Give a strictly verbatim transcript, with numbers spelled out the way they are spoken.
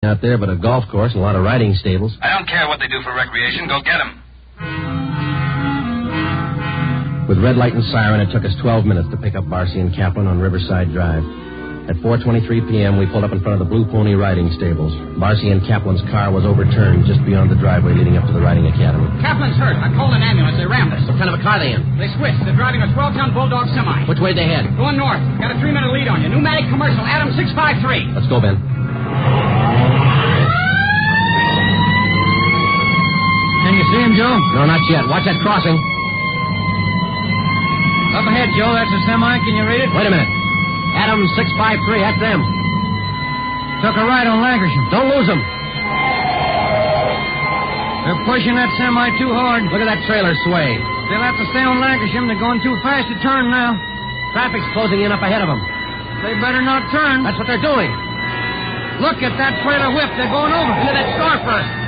out there but a golf course and a lot of riding stables. I don't care what they do for recreation. Go get them. With red light and siren, it took us twelve minutes to pick up Barcy and Kaplan on Riverside Drive. At four twenty-three p.m., we pulled up in front of the Blue Pony riding stables. Barcy and Kaplan's car was overturned just beyond the driveway leading up to the riding academy. Kaplan's hurt. I called an ambulance. They rammed us. What kind of a car are they in? They switched. They're driving a twelve-ton Bulldog semi. Which way they head? Going north. Got a three-minute lead on you. Pneumatic commercial. Adam six five three. Let's go, Ben. Can you see him, Joe? No, not yet. Watch that crossing. Up ahead, Joe. That's a semi. Can you read it? Wait a minute. Adam six five three. That's them. Took a right on Lancashire. Don't lose them. They're pushing that semi too hard. Look at that trailer sway. They'll have to stay on Lancashire. They're going too fast to turn now. Traffic's closing in up ahead of them. They better not turn. That's what they're doing. Look at that trailer whip. They're going over. Into that store first.